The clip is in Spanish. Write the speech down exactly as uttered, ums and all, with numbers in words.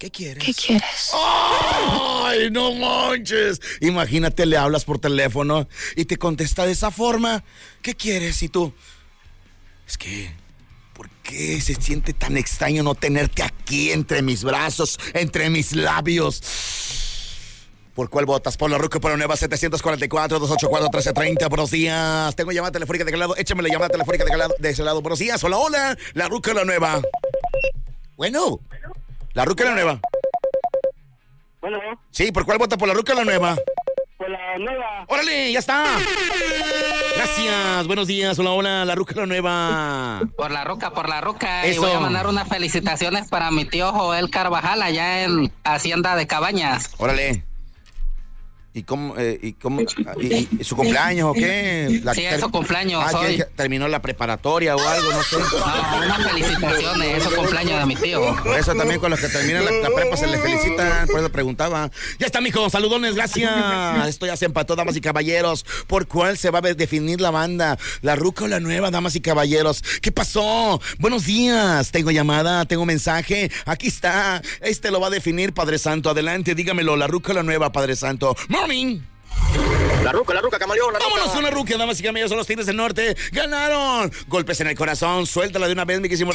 ¿Qué quieres? ¿Qué quieres? ¡Ay, no manches! Imagínate, le hablas por teléfono y te contesta de esa forma. ¿Qué quieres? Y tú, es que, ¿por qué se siente tan extraño no tenerte aquí entre mis brazos, entre mis labios? ¿Por cuál votas? ¿Por la Ruca o por la Nueva? Setecientos cuarenta y cuatro, doscientos ochenta y cuatro, trece treinta. Buenos días. Tengo llamada telefónica de aquel lado. Échame la llamada telefónica de aquel lado, de ese lado. Buenos días. Hola, hola. La Ruca o la Nueva. Bueno. La Ruca o la Nueva. Bueno. Sí, ¿por cuál vota? ¿Por la Ruca o la Nueva? Por la Nueva. ¡Órale! ¡Ya está! Gracias. Buenos días. Hola, hola. La Ruca o la Nueva. Por la Ruca, por la Ruca. Eso. Y voy a mandar unas felicitaciones para mi tío Joel Carvajal allá en Hacienda de Cabañas. Órale. ¿Y cómo, eh, y cómo, y, y su cumpleaños o qué? La, Sí, es su cumpleaños ah, hoy. que terminó la preparatoria o algo, no sé. No, unas felicitaciones, es su cumpleaños de mi tío. Por eso también con los que terminan la, la prepa se les felicitan, por eso preguntaba. Ya está, mijo, saludones, gracias. Esto ya se empató, damas y caballeros. ¿Por cuál se va a definir la banda? ¿La Ruca o la Nueva, damas y caballeros? ¿Qué pasó? Buenos días, tengo llamada, tengo mensaje. Aquí está, este lo va a definir, Padre Santo. Adelante, dígamelo, ¿la Ruca o la Nueva, Padre Santo? Morning. La Ruca, la Ruca, camaleón, la Vámonos Ruca. con la Ruca, damas y caballeros, son los Tigres del Norte. ¡Ganaron! Golpes en el corazón, suéltala de una vez, mi querísimo